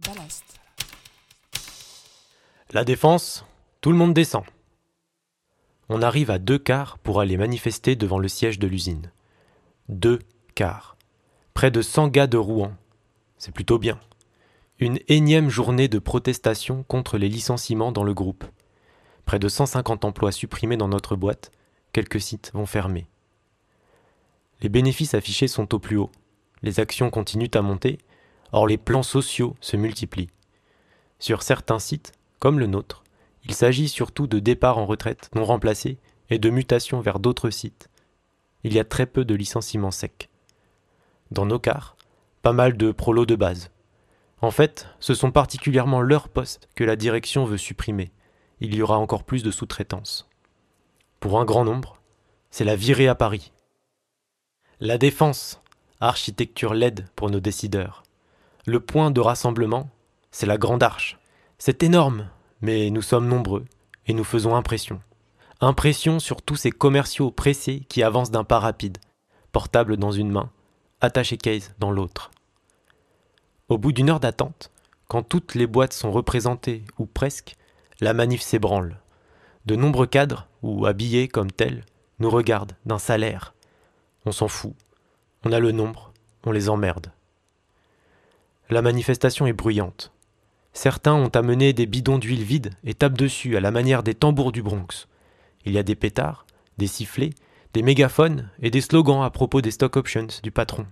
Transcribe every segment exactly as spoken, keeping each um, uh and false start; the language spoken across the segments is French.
Ballast. La Défense, tout le monde descend. On arrive à deux quarts pour aller manifester devant le siège de l'usine. Deux quarts. Près de cent gars de Rouen. C'est plutôt bien. Une énième journée de protestation contre les licenciements dans le groupe. Près de cent cinquante emplois supprimés dans notre boîte. Quelques sites vont fermer. Les bénéfices affichés sont au plus haut. Les actions continuent à monter. Or les plans sociaux se multiplient. Sur certains sites, comme le nôtre, il s'agit surtout de départs en retraite non remplacés et de mutations vers d'autres sites. Il y a très peu de licenciements secs. Dans nos quarts, pas mal de prolos de base. En fait, ce sont particulièrement leurs postes que la direction veut supprimer. Il y aura encore plus de sous-traitance. Pour un grand nombre, c'est la virée à Paris. La Défense, architecture L E D pour nos décideurs. Le point de rassemblement, c'est la Grande Arche. C'est énorme, mais nous sommes nombreux et nous faisons impression. Impression sur tous ces commerciaux pressés qui avancent d'un pas rapide, portable dans une main, attaché case dans l'autre. Au bout d'une heure d'attente, quand toutes les boîtes sont représentées ou presque, la manif s'ébranle. De nombreux cadres, ou habillés comme tels, nous regardent d'un salaire. On s'en fout. On a le nombre, on les emmerde. La manifestation est bruyante. Certains ont amené des bidons d'huile vides et tapent dessus à la manière des tambours du Bronx. Il y a des pétards, des sifflets, des mégaphones et des slogans à propos des stock options du patron.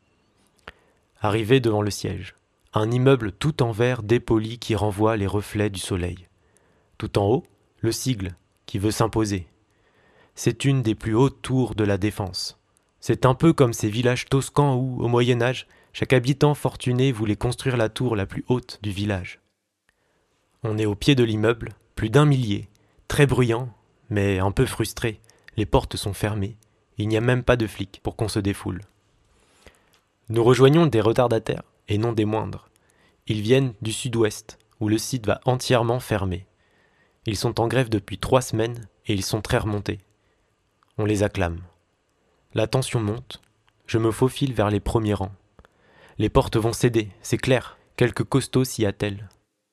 Arrivé devant le siège, un immeuble tout en verre dépoli qui renvoie les reflets du soleil. Tout en haut, le sigle qui veut s'imposer. C'est une des plus hautes tours de la Défense. C'est un peu comme ces villages toscans où, au Moyen-Âge, chaque habitant fortuné voulait construire la tour la plus haute du village. On est au pied de l'immeuble, plus d'un millier, très bruyant, mais un peu frustré. Les portes sont fermées. Il n'y a même pas de flics pour qu'on se défoule. Nous rejoignons des retardataires, et non des moindres. Ils viennent du sud-ouest, où le site va entièrement fermer. Ils sont en grève depuis trois semaines, et ils sont très remontés. On les acclame. La tension monte. Je me faufile vers les premiers rangs. Les portes vont céder, c'est clair. Quelques costauds s'y attellent.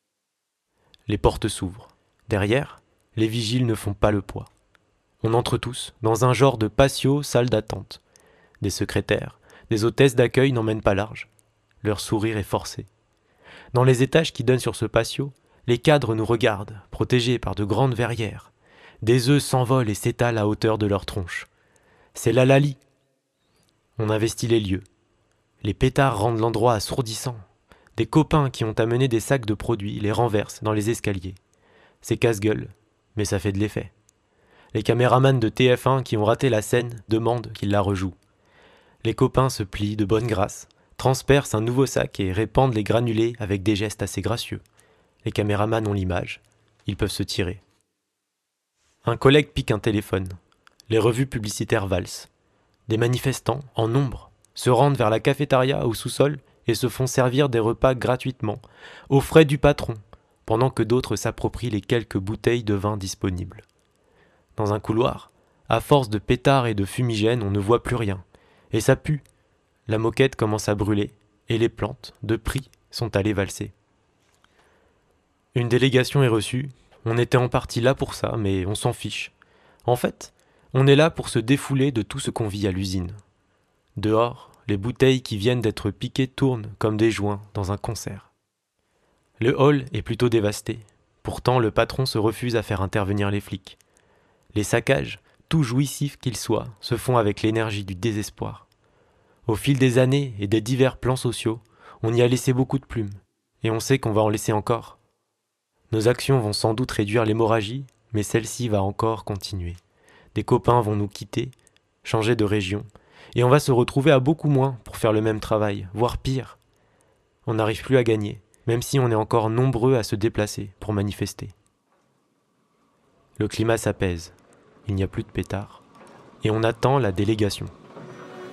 Les portes s'ouvrent. Derrière, les vigiles ne font pas le poids. On entre tous dans un genre de patio salle d'attente. Des secrétaires, des hôtesses d'accueil n'emmènent pas large. Leur sourire est forcé. Dans les étages qui donnent sur ce patio, les cadres nous regardent, protégés par de grandes verrières. Des œufs s'envolent et s'étalent à hauteur de leur tronche. C'est l'Alali. On investit les lieux. Les pétards rendent l'endroit assourdissant. Des copains qui ont amené des sacs de produits les renversent dans les escaliers. C'est casse-gueule, mais ça fait de l'effet. Les caméramans de T F un qui ont raté la scène demandent qu'ils la rejouent. Les copains se plient de bonne grâce, transpercent un nouveau sac et répandent les granulés avec des gestes assez gracieux. Les caméramans ont l'image, ils peuvent se tirer. Un collègue pique un téléphone. Les revues publicitaires valsent. Des manifestants, en nombre, se rendent vers la cafétéria au sous-sol et se font servir des repas gratuitement, aux frais du patron, pendant que d'autres s'approprient les quelques bouteilles de vin disponibles. Dans un couloir, à force de pétards et de fumigènes, on ne voit plus rien. Et ça pue. La moquette commence à brûler, et les plantes, de prix, sont allées valser. Une délégation est reçue. On était en partie là pour ça, mais on s'en fiche. En fait, on est là pour se défouler de tout ce qu'on vit à l'usine. Dehors, les bouteilles qui viennent d'être piquées tournent comme des joints dans un concert. Le hall est plutôt dévasté. Pourtant, le patron se refuse à faire intervenir les flics. Les saccages, tout jouissifs qu'ils soient, se font avec l'énergie du désespoir. Au fil des années et des divers plans sociaux, on y a laissé beaucoup de plumes, et on sait qu'on va en laisser encore. Nos actions vont sans doute réduire l'hémorragie, mais celle-ci va encore continuer. Des copains vont nous quitter, changer de région, et on va se retrouver à beaucoup moins pour faire le même travail, voire pire. On n'arrive plus à gagner, même si on est encore nombreux à se déplacer pour manifester. Le climat s'apaise, il n'y a plus de pétards, et on attend la délégation.